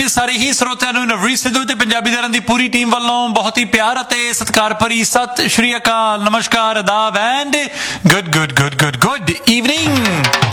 ਜੀ ਸਾਰੇ ਹੀ ਸਰੋਤਿਆਂ ਨੂੰ ਨਵਰੀਤ ਸਿੱਧੂ ਤੇ ਪੰਜਾਬੀ ਦਰਾਂ ਦੀ ਪੂਰੀ ਟੀਮ ਵੱਲੋਂ ਬਹੁਤ ਹੀ ਪਿਆਰ ਅਤੇ ਸਤਿਕਾਰ ਭਰੀ ਸਤਿ ਸ਼੍ਰੀ ਅਕਾਲ, ਨਮਸਕਾਰ, ਆਦਾਬ ਐਂਡ ਗੁੱਡ ਈਵਨਿੰਗ।